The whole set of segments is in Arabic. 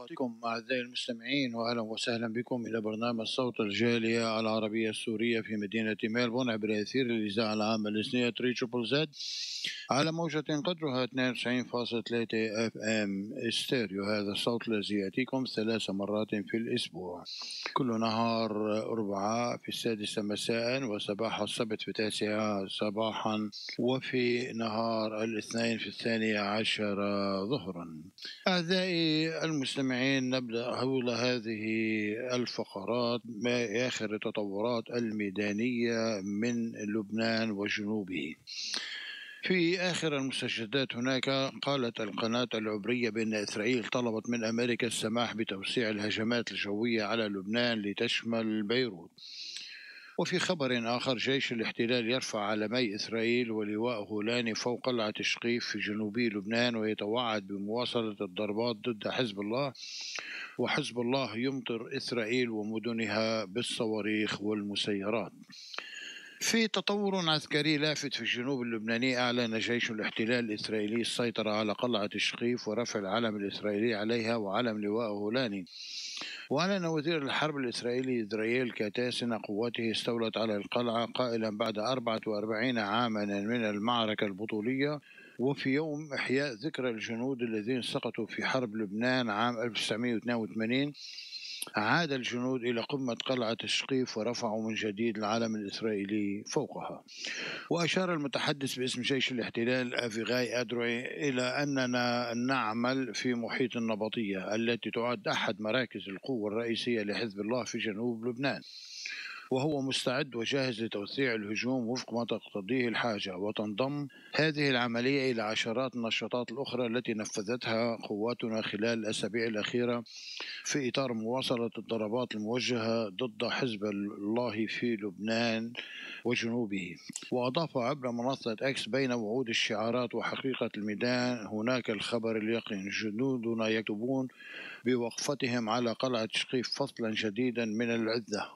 بكم أعزائي المستمعين، وأهلا وسهلا بكم إلى برنامج صوت الجالية العربية السورية في مدينة ميلبورن عبر أثير الإذاعة العامة الإسنية 3 زد على موجة قدرها 92.3 اف ام ستيريو. هذا الصوت الذي يأتيكم 3 مرات في الأسبوع، كل نهار أربعاء في 6 مساء، وصباح السبت في 9 صباحا، وفي نهار الاثنين في 12 ظهرا. أعزائي المستمعين، نبدأ حول هذه الفقرات بآخر التطورات الميدانية من لبنان وجنوبه. في آخر المستجدات هناك قالت القناة العبرية بأن إسرائيل طلبت من أمريكا السماح بتوسيع الهجمات الجوية على لبنان لتشمل بيروت. وفي خبر آخر، جيش الاحتلال يرفع علمي إسرائيل ولواء هولاني فوق قلعة شقيف في جنوبي لبنان، ويتوعد بمواصلة الضربات ضد حزب الله، وحزب الله يمطر إسرائيل ومدنها بالصواريخ والمسيرات. في تطور عسكري لافت في الجنوب اللبناني، أعلن جيش الاحتلال الإسرائيلي السيطرة على قلعة شقيف ورفع العلم الإسرائيلي عليها وعلم لواء هولاني. وأعلن وزير الحرب الإسرائيلي إسرائيل كاتاس أن قواته استولت على القلعة، قائلا بعد 44 عاما من المعركة البطولية، وفي يوم إحياء ذكرى الجنود الذين سقطوا في حرب لبنان عام 1982، عاد الجنود إلى قمة قلعة شقيف ورفعوا من جديد العلم الإسرائيلي فوقها. وأشار المتحدث باسم جيش الاحتلال أفيغاي أدروي إلى أننا نعمل في محيط النبطية التي تعد أحد مراكز القوة الرئيسية لحزب الله في جنوب لبنان، وهو مستعد وجاهز لتوسيع الهجوم وفق ما تقتضيه الحاجة. وتنضم هذه العملية إلى عشرات النشاطات الأخرى التي نفذتها قواتنا خلال الأسابيع الأخيرة في إطار مواصلة الضربات الموجهة ضد حزب الله في لبنان وجنوبه. وأضاف عبر منصة أكس: بين وعود الشعارات وحقيقة الميدان هناك الخبر اليقين، جنودنا يكتبون بوقفتهم على قلعة شقيف فصلا جديدا من العزة،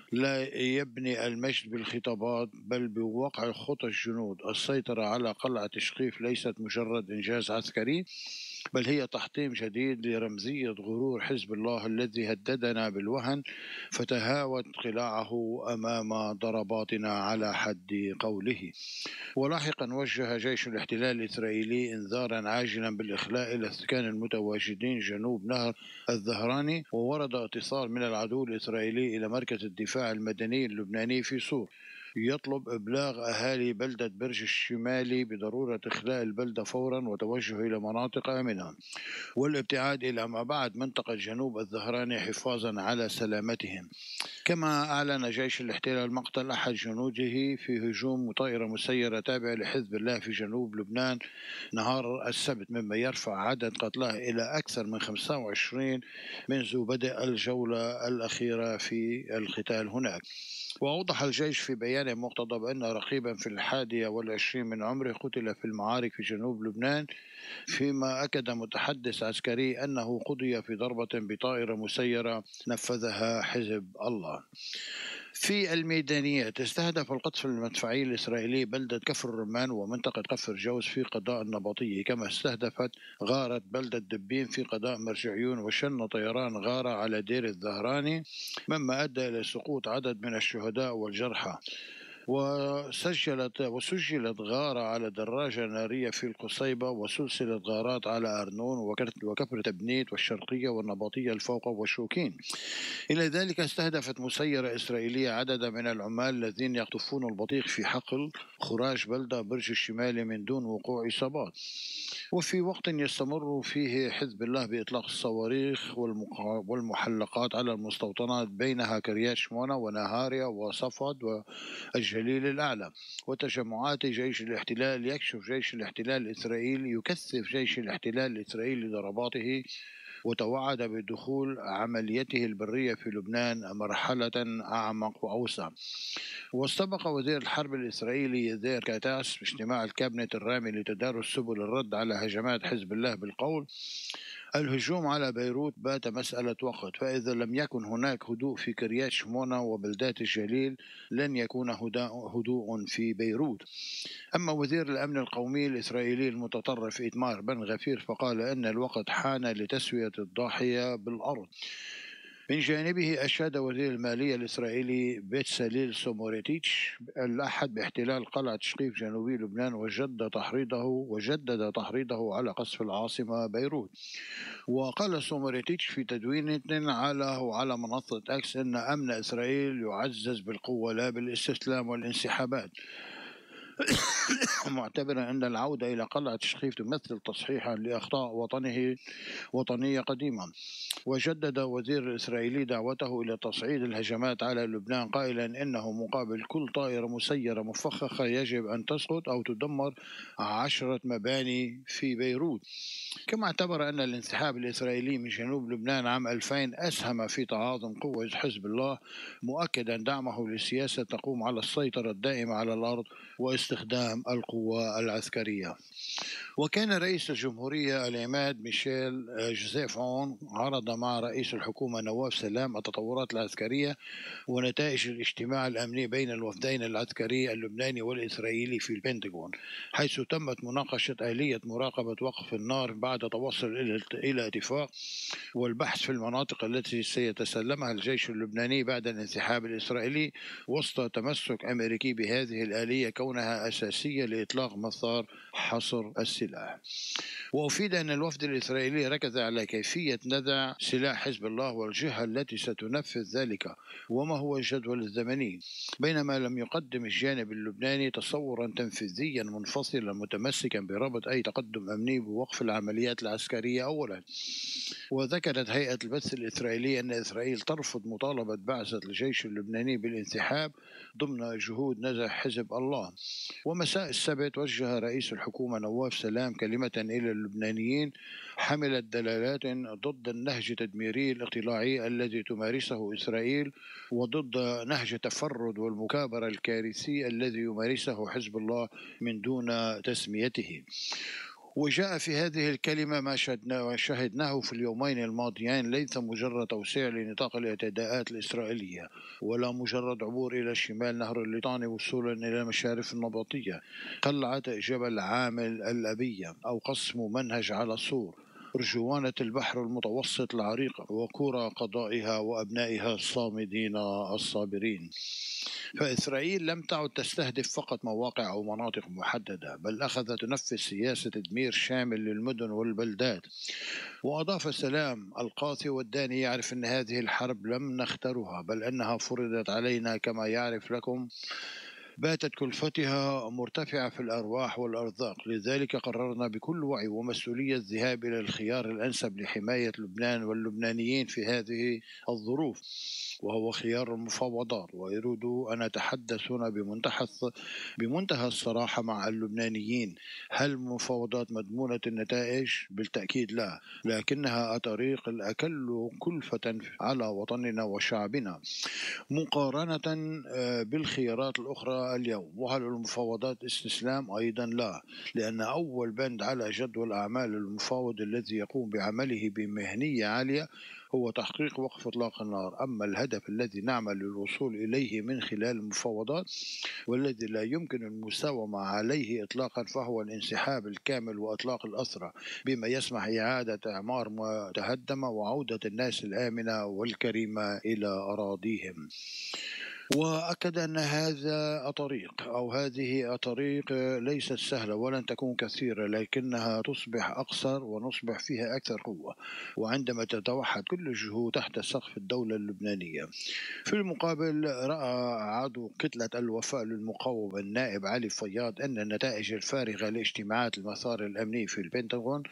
لا يبني المجد بالخطابات بل بوقع خطى الجنود. السيطرة على قلعة شقيف ليست مجرد إنجاز عسكري، بل هي تحطيم جديد لرمزية غرور حزب الله الذي هددنا بالوهن، فتهاوت قلاعه أمام ضرباتنا على حد قوله. ولاحقا وجه جيش الاحتلال الإسرائيلي إنذارا عاجلا بالإخلاء إلى السكان المتواجدين جنوب نهر الزهراني. وورد اتصال من العدو الإسرائيلي إلى مركز الدفاع المدني اللبناني في صور يطلب إبلاغ أهالي بلدة برج الشمالي بضرورة إخلاء البلدة فورا وتوجه إلى مناطق آمنة، والابتعاد إلى ما بعد منطقة جنوب الزهراني حفاظا على سلامتهم. كما أعلن جيش الاحتلال مقتل أحد جنوده في هجوم طائرة مسيرة تابعة لحزب الله في جنوب لبنان نهار السبت، مما يرفع عدد قتلاه إلى أكثر من 25 منذ بدء الجولة الأخيرة في القتال هناك. وأوضح الجيش في بيان مقتضب أن رقيبا في 21 من عمره قتل في المعارك في جنوب لبنان، فيما أكد متحدث عسكري أنه قضي في ضربة بطائرة مسيرة نفذها حزب الله. في الميدانيات، استهدف القصف المدفعي الإسرائيلي بلدة كفر الرمان ومنطقة كفر جوز في قضاء النبطية، كما استهدفت غارة بلدة دبين في قضاء مرجعيون، وشن طيران غارة على دير الزهراني، مما أدى إلى سقوط عدد من الشهداء والجرحى. وسجلت غارة على دراجة نارية في القصيبة، وسلسلة غارات على أرنون وكفر تبنيت والشرقية والنبطية الفوقة والشوكين. إلى ذلك استهدفت مسيرة إسرائيلية عددا من العمال الذين يقطفون البطيخ في حقل خراج بلدة برج الشمالي من دون وقوع إصابات. وفي وقت يستمر فيه حزب الله بإطلاق الصواريخ والمحلقات على المستوطنات بينها كريات شمونة ونهاريا وصفد والجليل الأعلى، وتجمعات جيش الاحتلال، يكشف جيش الاحتلال الإسرائيلي يكثف جيش الاحتلال الإسرائيلي ضرباته، وتوعد بدخول عمليته البرية في لبنان مرحلة أعمق وأوسع. واستبق وزير الحرب الإسرائيلي يزير كاتاس باجتماع الكابينت الرامي لتدارس سبل الرد على هجمات حزب الله بالقول: الهجوم على بيروت بات مسألة وقت، فإذا لم يكن هناك هدوء في كريات شمونة وبلدات الجليل لن يكون هدوء في بيروت. أما وزير الأمن القومي الإسرائيلي المتطرف إيتمار بن غفير فقال أن الوقت حان لتسوية الضاحية بالأرض. من جانبه أشاد وزير المالية الإسرائيلي بيتساليل سوموريتيتش الأحد باحتلال قلعة شقيف جنوبي لبنان، وجدد تحريضه على قصف العاصمة بيروت. وقال سوموريتيتش في تدوين على منصة أكس أن أمن إسرائيل يعزز بالقوة لا بالاستسلام والانسحابات، معتبرا أن العودة إلى قلعة شقيف تمثل تصحيحا لأخطاء وطنية قديمة. وجدد وزير الإسرائيلي دعوته إلى تصعيد الهجمات على لبنان، قائلا إنه مقابل كل طائرة مسيرة مفخخة يجب أن تسقط أو تدمر 10 مباني في بيروت. كما اعتبر أن الانسحاب الإسرائيلي من جنوب لبنان عام 2000 أسهم في تعاظم قوة حزب الله، مؤكدا دعمه لسياسة تقوم على السيطرة الدائمة على الأرض واستخدام القوة العسكرية. وكان رئيس الجمهورية العماد ميشيل جوزيف عون عرض مع رئيس الحكومة نواف سلام التطورات العسكرية ونتائج الاجتماع الأمني بين الوفدين العسكري اللبناني والإسرائيلي في البنتاغون، حيث تمت مناقشة آلية مراقبة وقف النار بعد توصل إلى اتفاق، والبحث في المناطق التي سيتسلمها الجيش اللبناني بعد الانسحاب الإسرائيلي، وسط تمسك أمريكي بهذه الآلية كونها أساسية لإطلاق مسار حصر السلاح. وأفيد أن الوفد الإسرائيلي ركز على كيفية نزع سلاح حزب الله والجهة التي ستنفذ ذلك وما هو الجدول الزمني، بينما لم يقدم الجانب اللبناني تصورا تنفيذيا منفصلا متمسكا بربط أي تقدم أمني بوقف العمليات العسكرية أولا. وذكرت هيئة البث الإسرائيلية أن إسرائيل ترفض مطالبة بعثة الجيش اللبناني بالانسحاب ضمن جهود نزع حزب الله. ومساء السبت وجه رئيس الحكومة نواف سلام كلمة إلى اللبنانيين حملت دلالات ضد النهج التدميري الاقتلاعي الذي تمارسه إسرائيل، وضد نهج التفرد والمكابرة الكارثي الذي يمارسه حزب الله من دون تسميته. وجاء في هذه الكلمة ما شاهدناه في اليومين الماضيين ليس مجرد توسيع لنطاق الاعتداءات الإسرائيلية، ولا مجرد عبور إلى شمال نهر الليطاني وصولا إلى المشارف النبطية، قلعة جبل عامل الأبية، أو قسم منهج على صور، رجوانة البحر المتوسط العريقة، وكرة قضائها وأبنائها الصامدين الصابرين. فإسرائيل لم تعد تستهدف فقط مواقع أو مناطق محددة، بل أخذت تنفذ سياسة تدمير شامل للمدن والبلدات. وأضاف سلام: القاسي والداني يعرف أن هذه الحرب لم نخترها، بل أنها فرضت علينا كما يعرف لكم. باتت كلفتها مرتفعة في الأرواح والأرزاق، لذلك قررنا بكل وعي ومسؤولية الذهاب إلى الخيار الأنسب لحماية لبنان واللبنانيين في هذه الظروف، وهو خيار المفاوضات. وأريد أن أتحدث هنا بمنتهى الصراحة مع اللبنانيين. هل المفاوضات مضمونة النتائج؟ بالتأكيد لا، لكنها الطريق الأقل كلفة على وطننا وشعبنا مقارنة بالخيارات الأخرى اليوم. وهل المفاوضات استسلام؟ أيضا لا، لأن أول بند على جدول أعمال المفاوض الذي يقوم بعمله بمهنية عالية هو تحقيق وقف إطلاق النار. أما الهدف الذي نعمل للوصول إليه من خلال المفاوضات والذي لا يمكن المساومة عليه إطلاقا فهو الانسحاب الكامل وإطلاق الأسرى، بما يسمح إعادة إعمار ما تهدم وعودة الناس الآمنة والكريمة إلى أراضيهم. وأكد أن هذا الطريق أو هذه الطريق ليست سهلة ولن تكون كثيرة، لكنها تصبح أقصر ونصبح فيها أكثر قوة، وعندما تتوحد كل الجهود تحت سقف الدولة اللبنانية. في المقابل، رأى عضو كتلة الوفاء للمقاومة النائب علي فياض أن النتائج الفارغة لاجتماعات المسار الأمني في البنتاغون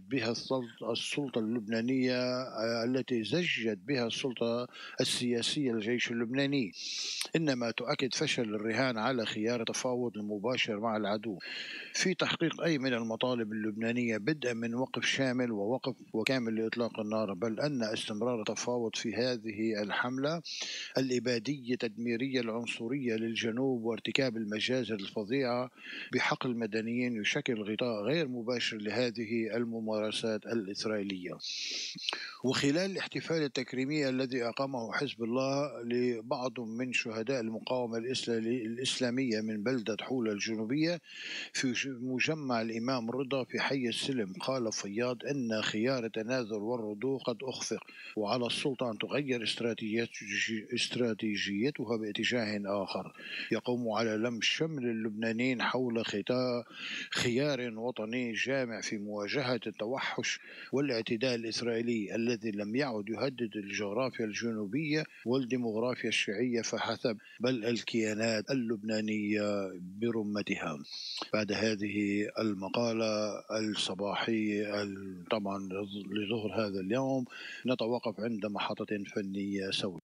التي زجت بها السلطة السياسية الجيش اللبناني، إنما تؤكد فشل الرهان على خيار التفاوض المباشر مع العدو في تحقيق أي من المطالب اللبنانية، بدءا من وقف شامل ووقف وكامل لإطلاق النار، بل أن استمرار التفاوض في هذه الحملة الإبادية التدميرية العنصرية للجنوب وارتكاب المجازر الفظيعة بحق المدنيين يشكل غطاء غير مباشر لهذه الممارسات الإسرائيلية. وخلال الاحتفال التكريمي الذي أقامه حزب الله لبعض من شهداء المقاومة الإسلامية من بلدة حولة الجنوبية في مجمع الإمام رضا في حي السلم، قال فياض أن خيار التنازل والرضوخ قد أخفق، وعلى السلطة أن تغير استراتيجيتها باتجاه آخر يقوم على لم شمل اللبنانيين حول خيار وطني جامع في مواجهة التوحش والاعتداء الإسرائيلي الذي لم يعد يهدد الجغرافيا الجنوبية والديمغرافيا الشيعية فحسب، بل الكيانات اللبنانية برمتها. بعد هذه المقالة الصباحية طبعا لظهر هذا اليوم نتوقف عند محطة فنية سوية.